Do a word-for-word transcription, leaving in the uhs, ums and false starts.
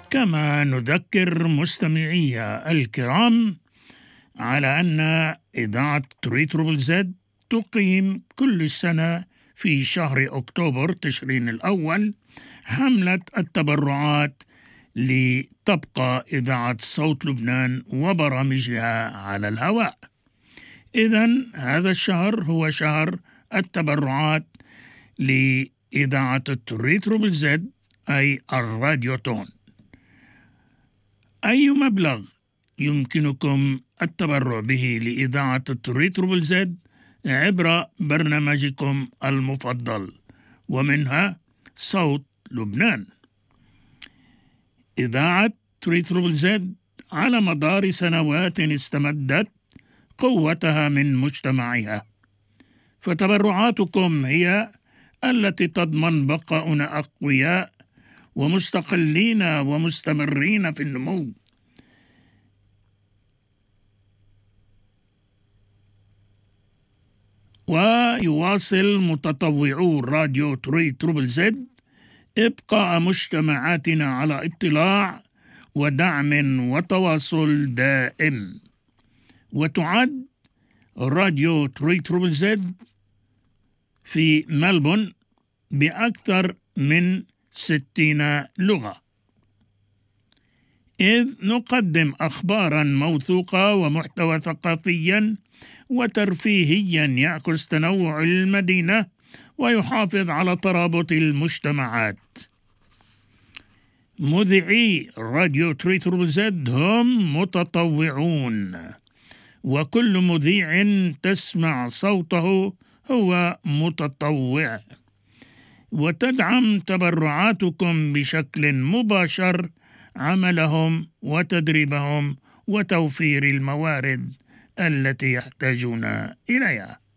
كما نذكر مستمعي الكرام على أن إذاعة ثلاثة تريبل زد تقيم كل سنة في شهر أكتوبر تشرين الأول حملة التبرعات لتبقى إذاعة صوت لبنان وبرامجها على الهواء. إذن هذا الشهر هو شهر التبرعات لإذاعة ثلاثة تريبل زد أي الراديوتون. أي مبلغ يمكنكم التبرع به لإذاعة ثلاثة تريبل زد عبر برنامجكم المفضل ومنها صوت لبنان. إذاعة ثلاثة تريبل زد على مدار سنوات استمدت قوتها من مجتمعها، فتبرعاتكم هي التي تضمن بقاؤنا أقوياء ومستقلين ومستمرين في النمو. ويواصل متطوعو راديو ثلاثة تريبل زد إبقاء مجتمعاتنا على اطلاع ودعم وتواصل دائم. وتعد راديو ثلاثة تريبل زد في ملبون بأكثر من ستين لغة، إذ نقدم أخبارا موثوقة ومحتوى ثقافيا وترفيهيا يعكس تنوع المدينة ويحافظ على ترابط المجتمعات. مذيعي راديو ثلاثة تريبل زد هم متطوعون، وكل مذيع تسمع صوته هو متطوع، وتدعم تبرعاتكم بشكل مباشر عملهم وتدريبهم وتوفير الموارد التي يحتاجون إليها.